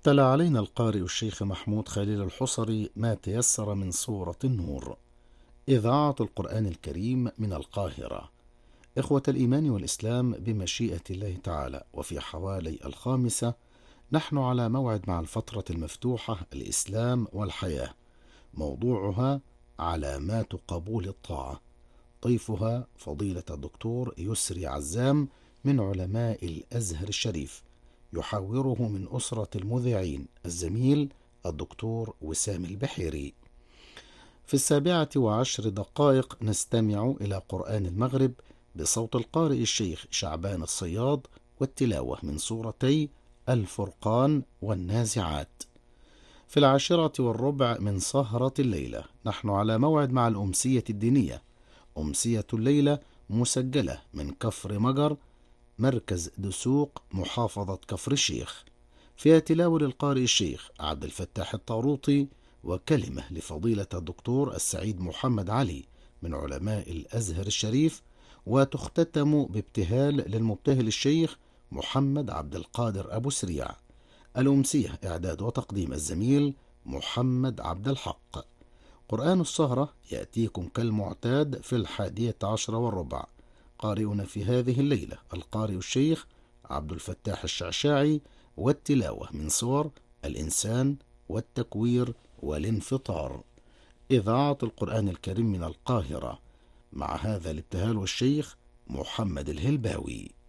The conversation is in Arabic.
تلا علينا القارئ الشيخ محمود خليل الحصري ما تيسر من سورة النور. إذاعة القرآن الكريم من القاهرة. إخوة الإيمان والإسلام، بمشيئة الله تعالى وفي حوالي 5 نحن على موعد مع الفترة المفتوحة الإسلام والحياة. موضوعها علامات قبول الطاعة. ضيفها فضيلة الدكتور يسري عزام من علماء الأزهر الشريف. يحاوره من أسرة المذيعين الزميل الدكتور وسام البحيري. في 7:10 نستمع إلى قرآن المغرب بصوت القارئ الشيخ شعبان الصياد، والتلاوة من سورتي الفرقان والنازعات. في 10:15 من سهرة الليلة نحن على موعد مع الأمسية الدينية. أمسية الليلة مسجلة من كفر مجر، مركز دسوق، محافظة كفر الشيخ. فيها تلاوة للقارئ الشيخ عبد الفتاح الطاروطي، وكلمة لفضيلة الدكتور السعيد محمد علي من علماء الأزهر الشريف، وتختتم بابتهال للمبتهل الشيخ محمد عبد القادر أبو سريع. الأمسية إعداد وتقديم الزميل محمد عبد الحق. قرآن السهرة يأتيكم كالمعتاد في 11:15. قارئنا في هذه الليلة القارئ الشيخ عبد الفتاح الشعشاعي، والتلاوة من سور الإنسان والتكوير والانفطار. إذاعة القرآن الكريم من القاهرة. مع هذا الابتهال والشيخ محمد الهلباوي.